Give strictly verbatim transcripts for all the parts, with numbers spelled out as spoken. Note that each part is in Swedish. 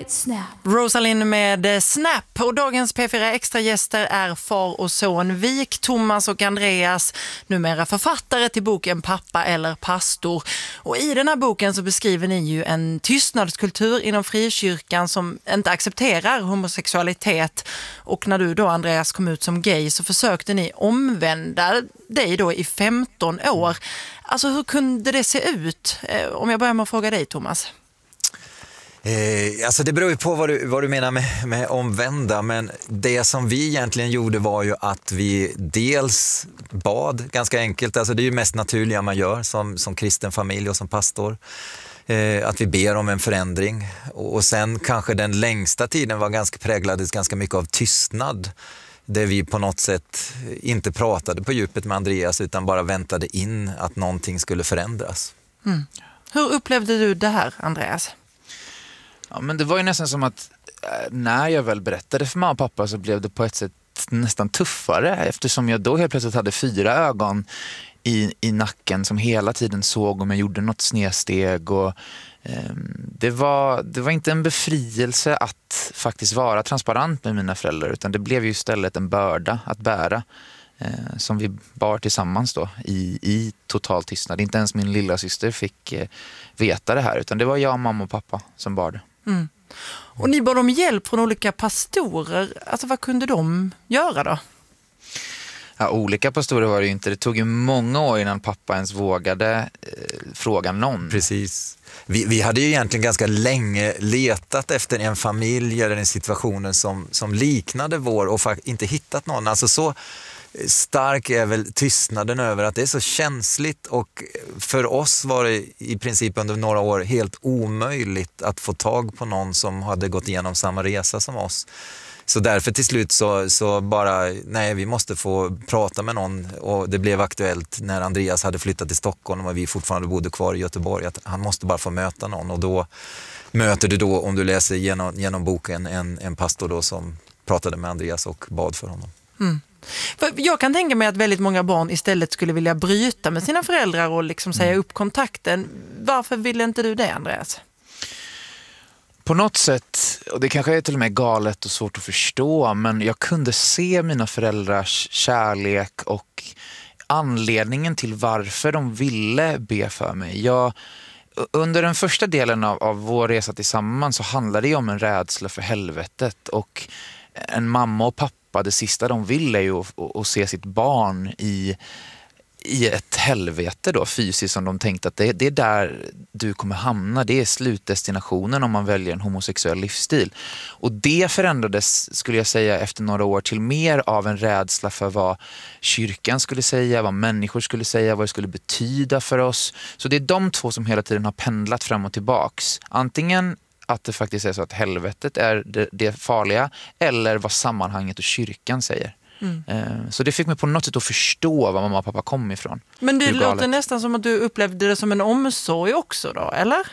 med Snap. Rosalind med Snap, och dagens P fyra Extra-gäster är far och son Vik, Thomas och Andreas, numera författare till boken Pappa eller pastor. Och i den här boken så beskriver ni ju en tystnadskultur inom frikyrkan som inte accepterar homosexualitet. Och när du då, Andreas, kom ut som gay så försökte ni omvända dig då i femton år. Alltså hur kunde det se ut? Om jag börjar med att fråga dig, Thomas. Eh, alltså det beror ju på vad du, vad du menar med, med omvända, men det som vi egentligen gjorde var ju att vi dels bad, ganska enkelt, alltså det är ju mest naturliga man gör som, som kristen familj och som pastor, eh, att vi ber om en förändring, och, och sen kanske den längsta tiden var ganska präglades ganska mycket av tystnad, där vi på något sätt inte pratade på djupet med Andreas utan bara väntade in att någonting skulle förändras. Mm. Hur upplevde du det här, Andreas? Ja, men det var ju nästan som att när jag väl berättade för mamma och pappa så blev det på ett sätt nästan tuffare, eftersom jag då helt plötsligt hade fyra ögon i, i nacken som hela tiden såg om jag gjorde något snedsteg, och eh, det, var, det var inte en befrielse att faktiskt vara transparent med mina föräldrar, utan det blev ju istället en börda att bära eh, som vi bar tillsammans då i, i total tystnad. Inte ens min lilla syster fick eh, veta det här, utan det var jag, mamma och pappa som bar det. Mm. Och ni bad om hjälp från olika pastorer. Alltså vad kunde de göra då? Ja, olika pastorer var det ju inte. Det tog ju många år innan pappa ens vågade eh, fråga någon. Precis. Vi, vi hade ju egentligen ganska länge letat efter en familj eller en situation som, som liknade vår och fakt- inte hittat någon. Alltså så stark är väl tystnaden över att det är så känsligt, och för oss var det i princip under några år helt omöjligt att få tag på någon som hade gått igenom samma resa som oss. Så därför till slut så, så bara, nej, vi måste få prata med någon, och det blev aktuellt när Andreas hade flyttat till Stockholm och vi fortfarande bodde kvar i Göteborg, att han måste bara få möta någon, och då möter du då, om du läser genom, genom boken, en, en pastor då som pratade med Andreas och bad för honom. Mm. För jag kan tänka mig att väldigt många barn istället skulle vilja bryta med sina föräldrar och liksom säga upp kontakten. Varför ville inte du det, Andreas? På något sätt, och det kanske är till och med galet och svårt att förstå, men jag kunde se mina föräldrars kärlek och anledningen till varför de ville be för mig. Jag, under den första delen av, av vår resa tillsammans så handlade det om en rädsla för helvetet, och en mamma och pappa, det sista de vill är ju att, att se sitt barn i, i ett helvete då, fysiskt, som de tänkte att det, det är där du kommer hamna, det är slutdestinationen om man väljer en homosexuell livsstil. Och det förändrades, skulle jag säga, efter några år till mer av en rädsla för vad kyrkan skulle säga, vad människor skulle säga, vad det skulle betyda för oss. Så det är de två som hela tiden har pendlat fram och tillbaks. Antingen att det faktiskt är så att helvetet är det, det farliga, eller vad sammanhanget och kyrkan säger. Mm. Så det fick mig på något sätt att förstå var mamma och pappa kom ifrån. Men det låter nästan som att du upplevde det som en omsorg också då, eller?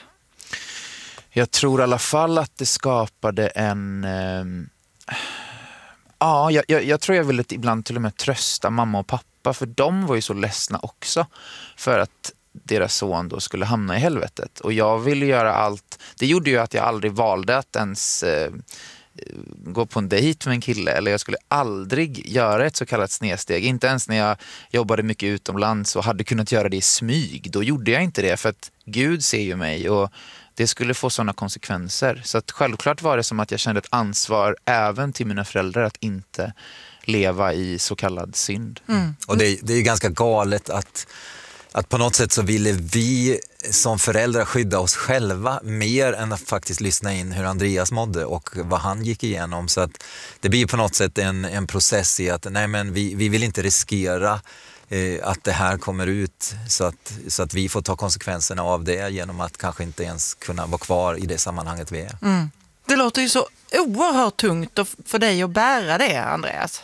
Jag tror i alla fall att det skapade en... Eh, ja, jag, jag, jag tror jag ville ibland till och med trösta mamma och pappa, för de var ju så ledsna också för att deras son då skulle hamna i helvetet. Och jag ville göra allt. Det gjorde ju att jag aldrig valde att ens eh, gå på en dejt med en kille, eller jag skulle aldrig göra ett så kallat snedsteg. Inte ens när jag jobbade mycket utomlands och hade kunnat göra det i smyg. Då gjorde jag inte det, för att Gud ser ju mig, och det skulle få sådana konsekvenser. Så att självklart var det som att jag kände ett ansvar även till mina föräldrar att inte leva i så kallad synd. Mm. Och det, det är ganska galet att Att på något sätt så ville vi som föräldrar skydda oss själva mer än att faktiskt lyssna in hur Andreas mådde och vad han gick igenom. Så att det blir på något sätt en, en process i att nej, men vi, vi vill inte riskera eh, att det här kommer ut, så att, så att vi får ta konsekvenserna av det genom att kanske inte ens kunna vara kvar i det sammanhanget vi är. Mm. Det låter ju så oerhört tungt för dig att bära det, Andreas.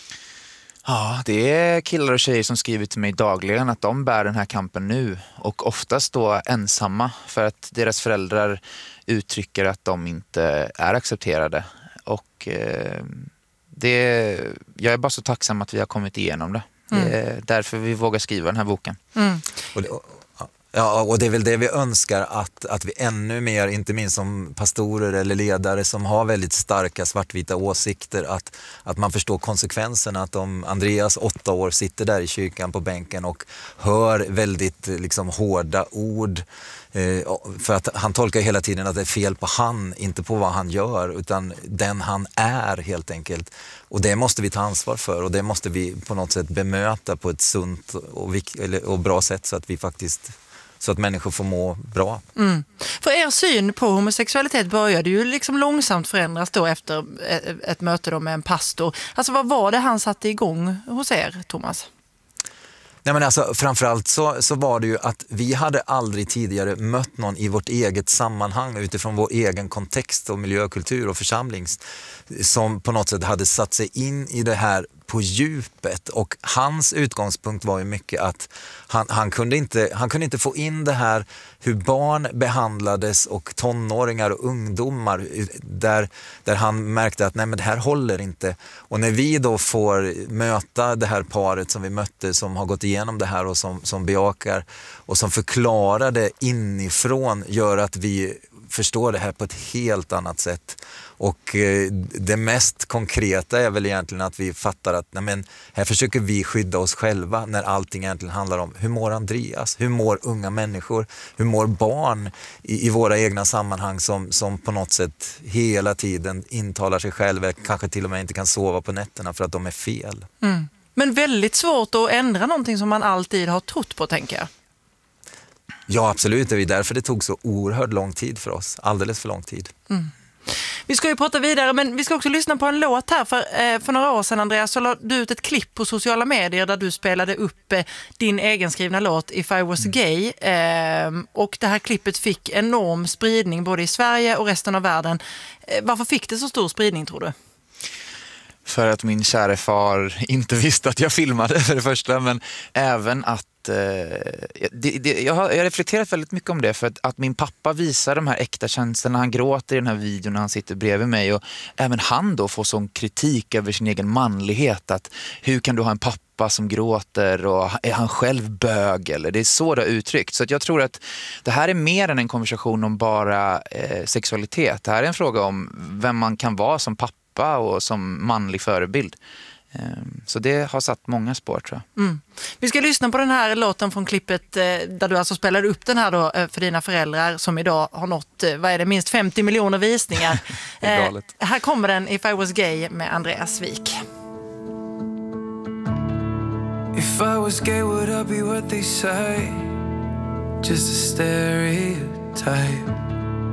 Ja, det är killar och tjejer som skriver till mig dagligen att de bär den här kampen nu, och oftast då ensamma, för att deras föräldrar uttrycker att de inte är accepterade. Och eh, det, jag är bara så tacksam att vi har kommit igenom det. Mm. Det är därför vi vågar skriva den här boken. Mm. Och det, Ja, och det är väl det vi önskar att, att vi ännu mer, inte minst som pastorer eller ledare som har väldigt starka svartvita åsikter, att, att man förstår konsekvenserna. Att om Andreas, åtta år, sitter där i kyrkan på bänken och hör väldigt liksom, hårda ord, eh, för att han tolkar hela tiden att det är fel på han, inte på vad han gör, utan den han är helt enkelt. Och det måste vi ta ansvar för, och det måste vi på något sätt bemöta på ett sunt och, vik- eller, och bra sätt, så att vi faktiskt så att människor får må bra. Mm. För er syn på homosexualitet började ju liksom långsamt förändras då efter ett möte då med en pastor. Alltså vad var det han satte igång hos er, Thomas? Nej, men alltså, framförallt så, så var det ju att vi hade aldrig tidigare mött någon i vårt eget sammanhang utifrån vår egen kontext och miljökultur och församlings som på något sätt hade satt sig in i det här på djupet, och hans utgångspunkt var ju mycket att han, han, kunde inte, han kunde inte få in det här hur barn behandlades och tonåringar och ungdomar, där, där han märkte att nej, men det här håller inte. Och när vi då får möta det här paret som vi mötte, som har gått igenom det här och som, som bejakar och som förklarar det inifrån, gör att vi förstår det här på ett helt annat sätt. Och eh, det mest konkreta är väl egentligen att vi fattar att nej men, här försöker vi skydda oss själva, när allting egentligen handlar om hur mår Andreas, hur mår unga människor, hur mår barn i, i våra egna sammanhang som, som på något sätt hela tiden intalar sig själva, kanske till och med inte kan sova på nätterna för att de är fel. Mm. Men väldigt svårt att ändra någonting som man alltid har trott på, tänker jag. Ja, absolut. Det är därför det tog så oerhört lång tid för oss. Alldeles för lång tid. Mm. Vi ska ju prata vidare, men vi ska också lyssna på en låt här. För, eh, för några år sedan, Andreas, så la du ut ett klipp på sociala medier där du spelade upp eh, din egenskrivna låt If I Was Gay. Eh, och det här klippet fick enorm spridning både i Sverige och resten av världen. Eh, varför fick det så stor spridning, tror du? För att min kära far inte visste att jag filmade, för det första, men även att Det, det, jag har reflekterat väldigt mycket om det, för att, att min pappa visar de här äkta känslorna. Han gråter i den här videon när han sitter bredvid mig, och även han då får sån kritik över sin egen manlighet, att hur kan du ha en pappa som gråter, och är han själv bög, eller det är så det har uttryckt. Så att jag tror att det här är mer än en konversation om bara eh, sexualitet. Det här är en fråga om vem man kan vara som pappa och som manlig förebild. Så det har satt många spår, tror jag. Mm. Vi ska lyssna på den här låten från klippet där du alltså spelade upp den här då för dina föräldrar, som idag har nått, vad är det, minst femtio miljoner visningar. eh, här kommer den, If I Was Gay med Andreas Wik. If I was gay, would I be what they say? Just a stereotype.